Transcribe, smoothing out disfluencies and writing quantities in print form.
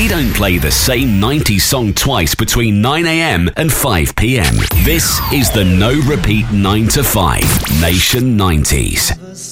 We don't play the same 90s song twice between 9 a.m. and 5 p.m. This is the No Repeat 9 to 5 Nation 90s.